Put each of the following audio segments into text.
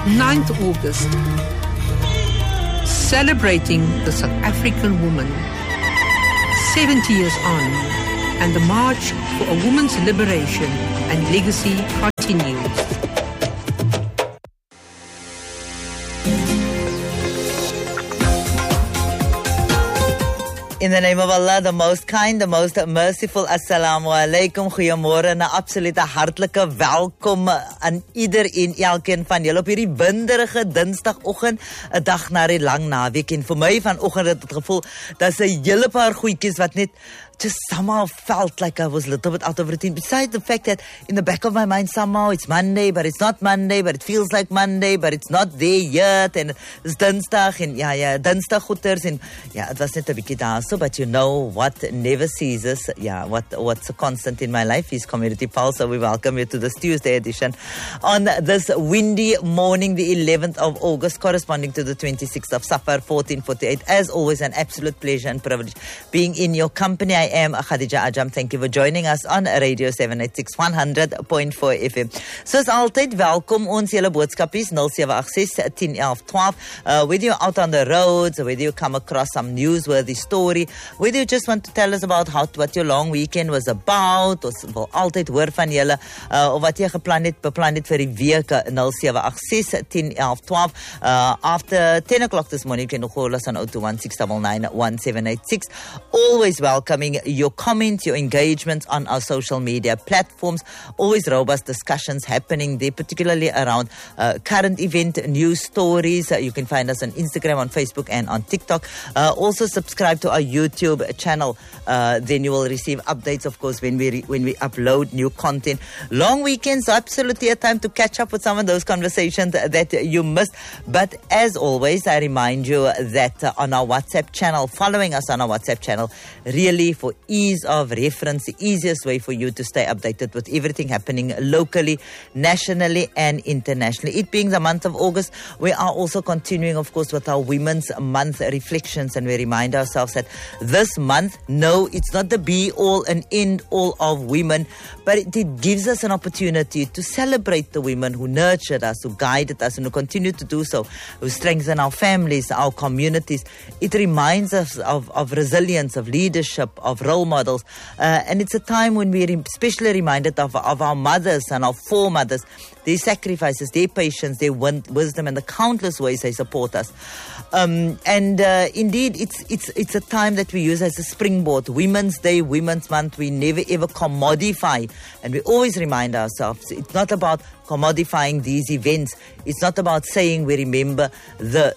9th August, celebrating the South African woman 70 years on, and the march for a woman's liberation and legacy continues. In the name of Allah, the most kind, the most merciful. Assalamu alaikum, goeiemôre en 'n absolute hartlike welkom aan iedereen, elkeen van julle op hierdie winderige Dinsdagoggend, 'n dag na die lang naweek. En vir my vanoggend het dit gevoel dat 'n hele paar goedjies wat net just somehow felt like I was a little bit out of routine. Besides the fact that in the back of my mind somehow it's Monday, but it's not Monday, but it feels like Monday, but it's not there yet. En it's Dinsdag en ja, Dinsdag goeters en ja, het was net 'n bietjie daar so, but you know what never ceases. Yeah, what's a constant in my life is Community Pulse. So we welcome you to this Tuesday edition on this windy morning, the 11th of August, corresponding to the 26th of Safar 1448. As always, an absolute pleasure and privilege being in your company. I am Khadija Ajam. Thank you for joining us on Radio 786 100.4 FM. Soos altyd, welkom ons julle boodskapies 0786 1011 12. Whether you're out on the roads, or whether you come across some newsworthy story, whether you just want to tell us about what your long weekend was about, ons wil altyd hoor van julle, of wat jy beplan het vir die week, 0786 1011 12. After 10 o'clock this morning, you can call us on 021 699 1786. Always welcoming your comments, your engagement on our social media platforms. Always robust discussions happening there, particularly around current event news stories. You can find us on Instagram, on Facebook, and on TikTok. Also subscribe to our YouTube channel. Then you will receive updates, of course, when we upload new content. Long weekends, absolutely a time to catch up with some of those conversations that you missed. But as always, I remind you that on our WhatsApp channel, following us on our WhatsApp channel, really for ease of reference, the easiest way for you to stay updated with everything happening locally, nationally, and internationally. It being the month of August, we are also continuing, of course, with our Women's Month reflections, and we remind ourselves that this month, no, it's not the be-all and end-all of women, but it gives us an opportunity to celebrate the women who nurtured us, who guided us, and who continue to do so, who strengthen our families, our communities. It reminds us of resilience, of leadership, of role models, and it's a time when we're especially reminded of our mothers and our foremothers, their sacrifices, their patience, their wisdom, and the countless ways they support us. Indeed, it's a time that we use as a springboard. Women's Day, Women's Month, we never ever commodify, and we always remind ourselves it's not about commodifying these events. It's not about saying we remember the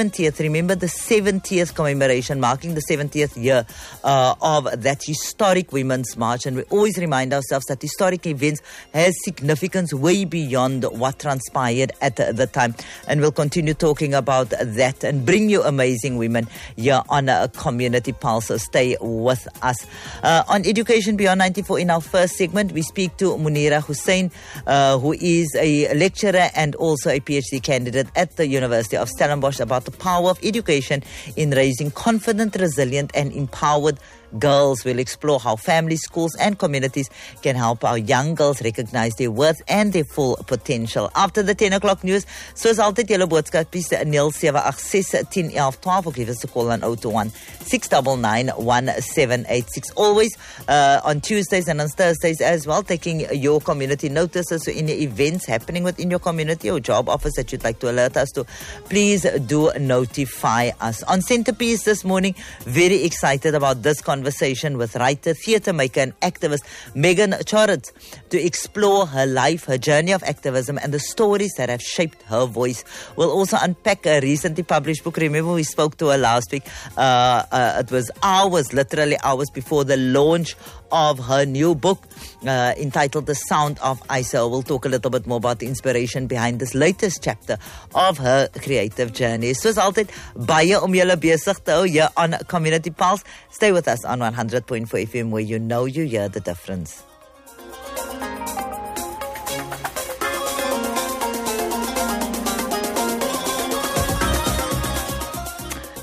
70th commemoration, marking the 70th year of that historic Women's March. And we always remind ourselves that historic events has significance way beyond what transpired at the time. And we'll continue talking about that and bring you amazing women here on a Community Pulse. So stay with us. On Education Beyond 94, in our first segment, we speak to Munira Hussein, who is a lecturer and also a PhD candidate at the University of Stellenbosch, about the power of education in raising confident, resilient, and empowered girls. Will explore how families, schools, and communities can help our young girls recognize their worth and their full potential. After the 10 o'clock news, soos altyd julle boodskapies 0786 1011 12, of give us a call on 021 699 1786. Always on Tuesdays and on Thursdays as well, taking your community notices. So any events happening within your community or job office that you'd like to alert us to, please do notify us. On Centerpiece this morning, very excited about this conversation with writer, theatre maker, and activist Megan Choritz to explore her life, her journey of activism, and the stories that have shaped her voice. We'll also unpack a recently published book. Remember, we spoke to her last week. It was literally hours before the launch of her new book entitled The Sound of Isa. We'll talk a little bit more about the inspiration behind this latest chapter of her creative journey. Soos altyd, baie om julle besig te hou hier on Community Pulse. Stay with us on 100.4 FM, where you know you hear the difference.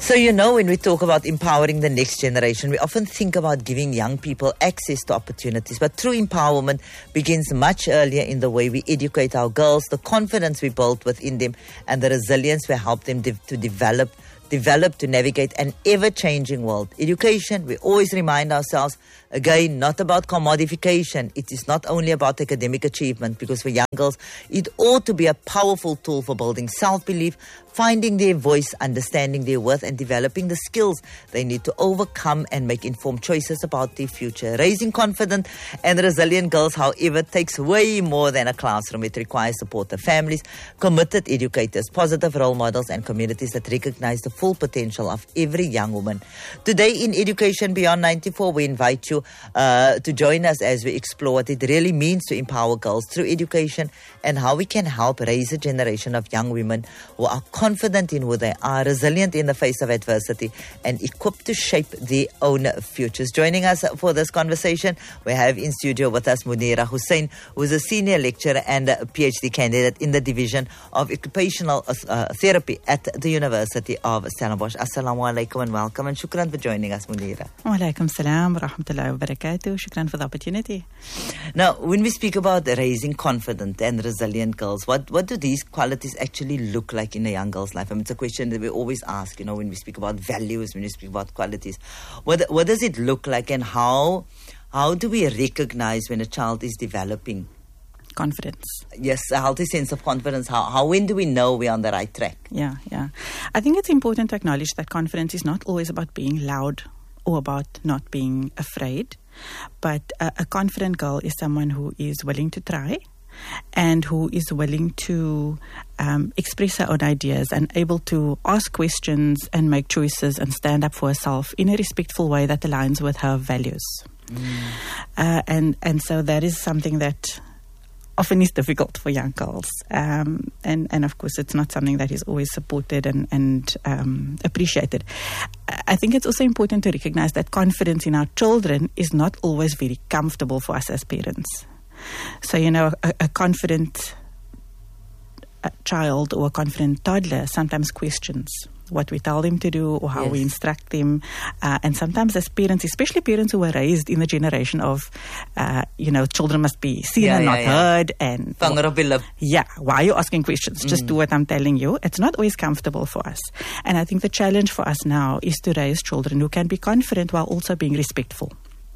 So, when we talk about empowering the next generation, we often think about giving young people access to opportunities. But true empowerment begins much earlier in the way we educate our girls, the confidence we build within them, and the resilience we help them to develop to navigate an ever-changing world. Education, we always remind ourselves, again, not about commodification. It is not only about academic achievement, because for young girls, it ought to be a powerful tool for building self-belief, finding their voice, understanding their worth, and developing the skills they need to overcome and make informed choices about their future. Raising confident and resilient girls, however, takes way more than a classroom. It requires supportive families, committed educators, positive role models, and communities that recognize the full potential of every young woman. Today in Education Beyond 94, we invite you to join us as we explore what it really means to empower girls through education and how we can help raise a generation of young women who are confident in who they are, resilient in the face of adversity, and equipped to shape their own futures. Joining us for this conversation, we have in studio with us Munira Hussein, who is a senior lecturer and a PhD candidate in the Division of Occupational Therapy at the University of Stellenbosch. Assalamu alaikum and welcome, and shukran for joining us, Munira. Wa alaikum salam wa rahmatullahi wa barakatuh. Shukran for the opportunity. Now, when we speak about raising confident and resilient girls, what do these qualities actually look like in a young girl's life? I mean, it's a question that we always ask, when we speak about values, when we speak about qualities. What does it look like, and how do we recognize when a child is developing confidence? Yes, a healthy sense of confidence. When do we know we're on the right track? Yeah. I think it's important to acknowledge that confidence is not always about being loud or about not being afraid. But a confident girl is someone who is willing to try and who is willing to express her own ideas and able to ask questions and make choices and stand up for herself in a respectful way that aligns with her values. And so that is something that often is difficult for young girls. And of course, it's not something that is always supported and appreciated. I think it's also important to recognize that confidence in our children is not always very comfortable for us as parents. So, a confident child or a confident toddler sometimes questions what we tell them to do or how we instruct them. And sometimes as parents, especially parents who were raised in the generation of, children must be seen and not heard. And why are you asking questions? Just do what I'm telling you. It's not always comfortable for us. And I think the challenge for us now is to raise children who can be confident while also being respectful.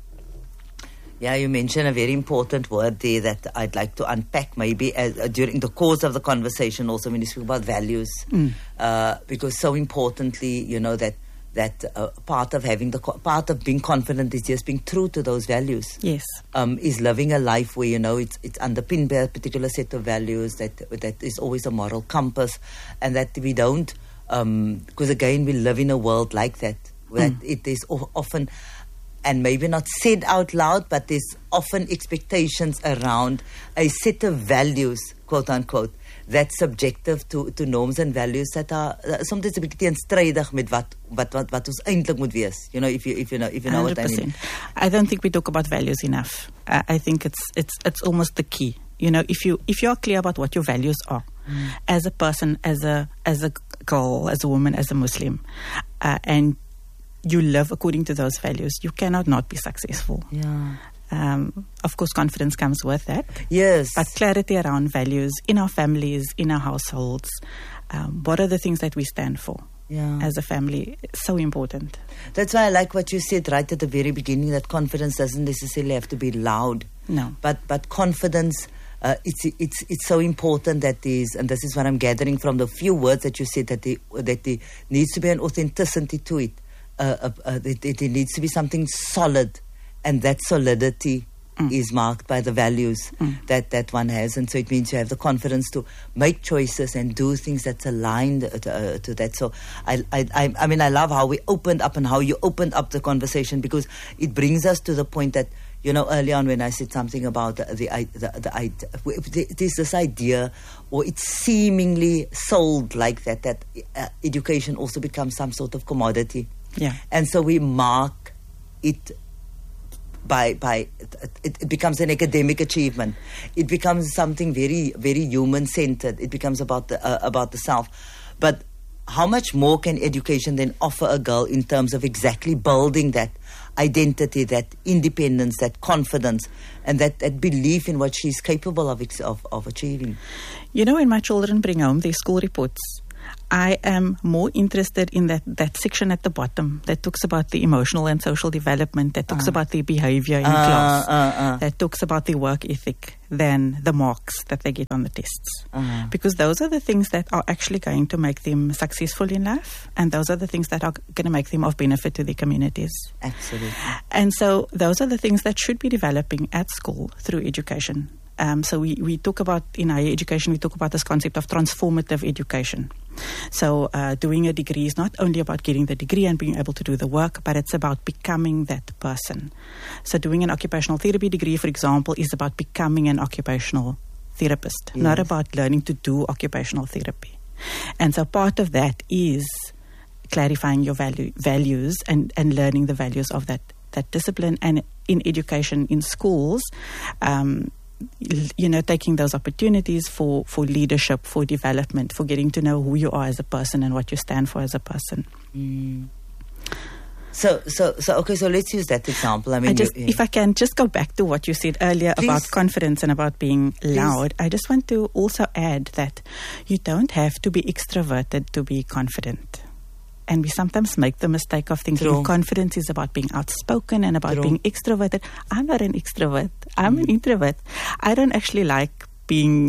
Yeah, you mentioned a very important word there that I'd like to unpack maybe during the course of the conversation also when you speak about values. Because so importantly, that part of being confident is just being true to those values. Yes. Is living a life where, it's underpinned by a particular set of values that is always a moral compass, and that we don't, because again, we live in a world like that, where it is often, and maybe not said out loud, but there's often expectations around a set of values, quote unquote, that's subjective to norms and values that are sometimes a bit teenstrydig met wat ons eintlik moet wees. If you know what I mean. I don't think we talk about values enough. I think it's almost the key. If you are clear about what your values are, as a person, as a girl, as a woman, as a Muslim, and you live according to those values, you cannot not be successful. Yeah. Of course, confidence comes with that. Yes. But clarity around values in our families, in our households. What are the things that we stand for as a family? It's so important. That's why I like what you said right at the very beginning, that confidence doesn't necessarily have to be loud. No. But confidence, it's so important that and this is what I'm gathering from the few words that you said, that there needs to be an authenticity to it. It needs to be something solid, and that solidity is marked by the values that one has, and so it means you have the confidence to make choices and do things that's aligned to that. So I mean, I love how we opened up and how you opened up the conversation, because it brings us to the point that, early on when I said something about there's this idea, or it's seemingly sold like that education also becomes some sort of commodity. Yeah. And so we mark it by it becomes an academic achievement. It becomes something very, very human-centered. It becomes about the self. But how much more can education then offer a girl in terms of exactly building that identity, that independence, that confidence, and that belief in what she's capable of achieving? You know, when my children bring home their school reports, I am more interested in that section at the bottom that talks about the emotional and social development, that talks about their behavior in class, that talks about their work ethic, than the marks that they get on the tests. Because those are the things that are actually going to make them successful in life, and those are the things that are going to make them of benefit to their communities. Absolutely. And so those are the things that should be developing at school through education. So we talk about, in higher education, we talk about this concept of transformative education. So doing a degree is not only about getting the degree and being able to do the work, but it's about becoming that person. So doing an occupational therapy degree, for example, is about becoming an occupational therapist, not about learning to do occupational therapy. And so part of that is clarifying your values and learning the values of that discipline. And in education, in schools, taking those opportunities for leadership, for development, for getting to know who you are as a person and what you stand for as a person. So let's use that example. I mean, if I can just go back to what you said earlier about confidence and about being loud, I just want to also add that you don't have to be extroverted to be confident. And we sometimes make the mistake of thinking confidence is about being outspoken and about being extroverted. I'm not an extrovert. I'm an introvert. I don't actually like being